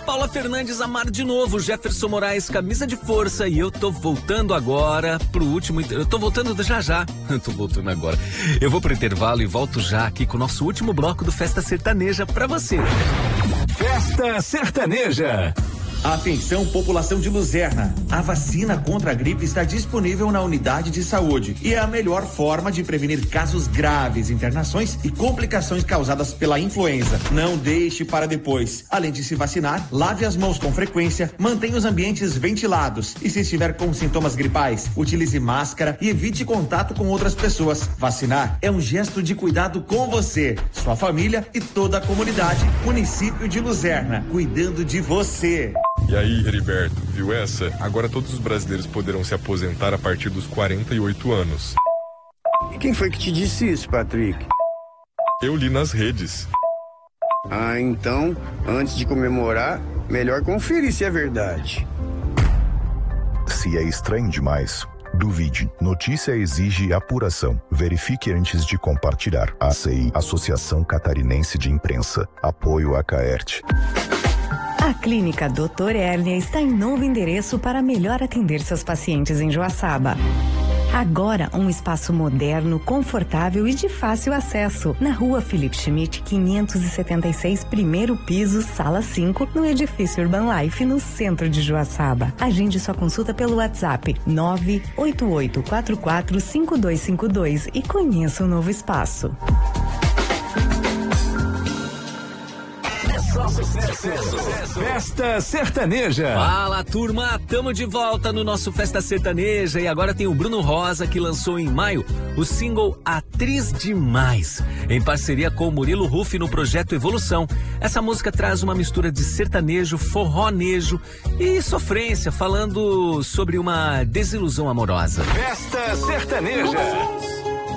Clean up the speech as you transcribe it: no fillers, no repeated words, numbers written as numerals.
Paula Fernandes, Amar de Novo, Jefferson Moraes, Camisa de Força. E eu tô voltando agora pro último... Eu tô voltando já. Eu tô voltando agora. Eu vou pro intervalo e volto já aqui com o nosso último bloco do Festa Sertaneja pra você. Festa Sertaneja. Atenção, população de Luzerna. A vacina contra a gripe está disponível na unidade de saúde e é a melhor forma de prevenir casos graves, internações e complicações causadas pela influenza. Não deixe para depois. Além de se vacinar, lave as mãos com frequência, mantenha os ambientes ventilados e se estiver com sintomas gripais, utilize máscara e evite contato com outras pessoas. Vacinar é um gesto de cuidado com você, sua família e toda a comunidade. Município de Luzerna, cuidando de você. E aí, Heriberto, viu essa? Agora todos os brasileiros poderão se aposentar a partir dos 48 anos. E quem foi que te disse isso, Patrick? Eu li nas redes. Ah, então, antes de comemorar, melhor conferir se é verdade. Se é estranho demais, duvide. Notícia exige apuração. Verifique antes de compartilhar. ACI, Associação Catarinense de Imprensa. Apoio a Caerte. A Clínica Dr. Hérnia está em novo endereço para melhor atender seus pacientes em Joaçaba. Agora, um espaço moderno, confortável e de fácil acesso. Na rua Felipe Schmidt, 576, primeiro piso, sala 5, no edifício Urban Life, no centro de Joaçaba. Agende sua consulta pelo WhatsApp 988445252 e conheça o novo espaço. Festa Sertaneja. Fala, turma, tamo de volta no nosso Festa Sertaneja e agora tem o Bruno Rosa que lançou em maio o single Atriz Demais, em parceria com o Murilo Ruff no projeto Evolução. Essa música traz uma mistura de sertanejo, forronejo e sofrência, falando sobre uma desilusão amorosa. Festa Sertaneja.